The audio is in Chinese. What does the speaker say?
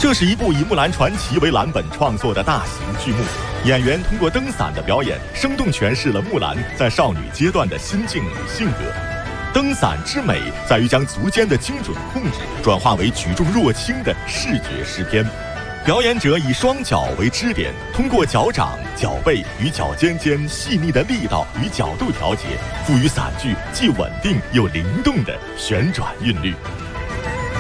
这是一部以《木兰传奇》为蓝本创作的大型剧目，演员通过登伞的表演，生动诠释了木兰在少女阶段的心境与性格。登伞之美在于将足尖的精准控制转化为举重若轻的视觉诗篇。表演者以双脚为支点，通过脚掌、脚背与脚尖间细腻的力道与角度调节，赋予伞具既稳定又灵动的旋转韵律。